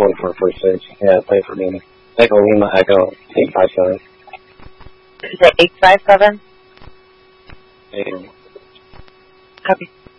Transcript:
4446. Yeah, play for me. Echo Lima, Echo 857. Is it 857? Yeah. Copy.